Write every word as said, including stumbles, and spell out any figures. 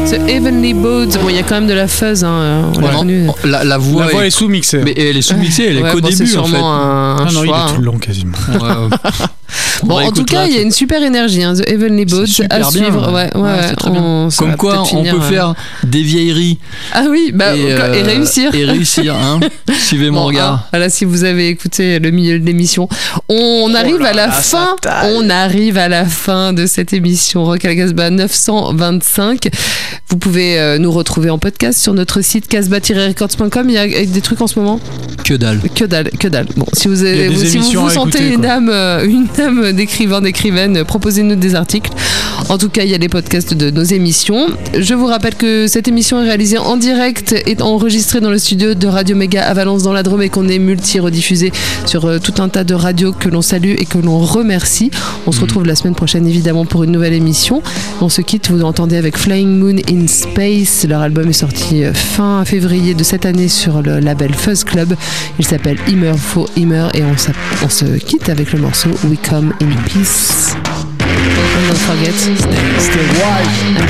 The Heavenly Bodes. Bon, il y a quand même de la fuzz, hein, on l'a Ouais, connu. la, la voix, La voix est... est sous-mixée. Mais elle est sous-mixée, elle est Ouais, qu'au bon, début c'est en fait. sûrement un, un Ah non, il choix. est tout le long quasiment. Ouais, ouais. Bon, en tout cas, il y a une super énergie, hein, The Heavenly Bodes à super bien, suivre. ouais. Ouais, ouais, Ouais, c'est très bien. on- ça Comme va quoi, peut-être on finir, peut euh, faire des vieilleries Ah oui, bah, et, et, euh, réussir. Et réussir, hein. Suivez mon Bon, regard. hein, voilà, si vous avez écouté le milieu de l'émission, on arrive là à la là, fin. ça taille. On arrive à la fin de cette émission Rock à la Casbah neuf cent vingt-cinq. Vous pouvez euh, nous retrouver en podcast sur notre site casbah tiret records point com. Il y a des trucs en ce moment. Que dalle. Que dalle, que dalle. Bon, si vous, Il y a avez, des vous, si vous émissions vous à sentez écouter, une quoi. âme, euh, une âme d'écrivain, d'écrivaine, proposez-nous des articles. En tout cas, il y a les podcasts de nos émissions. Je vous rappelle que cette émission est réalisée en direct et enregistrée dans le studio de Radio Méga à Valence dans la Drôme et qu'on est multi-rediffusé sur euh, tout un tas de radios que l'on salue et que l'on remercie. On se retrouve la semaine prochaine évidemment pour une nouvelle émission. On se quitte, vous entendez avec Flying Moon in Space. Leur album est sorti euh, fin février de cette année sur le label Fuzz Club. Il s'appelle Immer for Immer et on, on se quitte avec le morceau We Come in Peace. Don't forget, stay, stay wild.